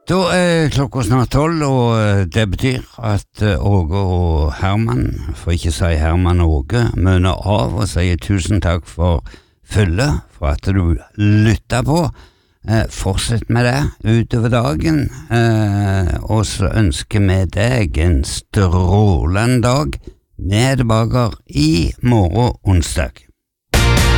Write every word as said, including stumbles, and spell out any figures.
Da er klokka snart tolv, og det betyr at Åge og Herman, for ikke å si Herman og Åge, mønner av og sier tusen takk for følge, for at du lytter på. Eh, fortsett med det utover dagen, eh, og så ønsker vi deg en strålende dag. Vi er tilbake i morgen onsdag.